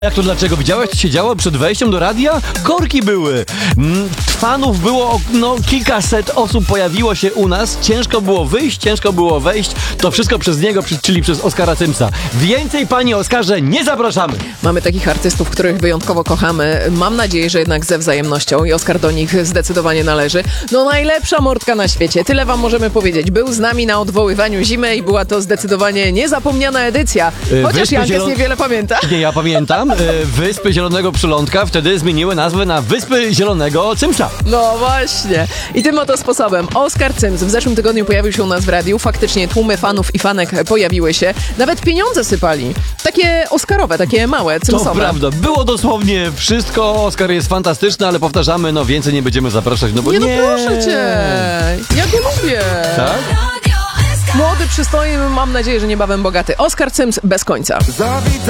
Jak to dlaczego? Widziałeś, co się działo przed wejściem do radia? Korki były. Fanów było, kilkaset osób pojawiło się u nas. Ciężko było wyjść, ciężko było wejść. To wszystko przez niego, czyli przez Oskara Cymsa. Więcej, panie Oskarze, nie zapraszamy. Mamy takich artystów, których wyjątkowo kochamy. Mam nadzieję, że jednak ze wzajemnością i Oskar do nich zdecydowanie należy. Najlepsza mordka na świecie. Tyle wam możemy powiedzieć. Był z nami na odwoływaniu zimy i była to zdecydowanie niezapomniana edycja. Chociaż Jankes niewiele pamięta. Nie, ja pamiętam. Wyspy Zielonego Przylądka wtedy zmieniły nazwę na Wyspy Zielonego Cymsa. No właśnie. I tym oto sposobem Oskar Cyms w zeszłym tygodniu pojawił się u nas w radiu. Faktycznie tłumy fanów i fanek pojawiły się. Nawet pieniądze sypali. Takie Oskarowe, takie małe, cymsowe. To prawda. Było dosłownie wszystko. Oskar jest fantastyczny, ale powtarzamy, więcej nie będziemy zapraszać, bo nie. Proszę cię. Ja go lubię. Tak? Młody, przystojny, mam nadzieję, że niebawem bogaty. Oskar Cyms bez końca.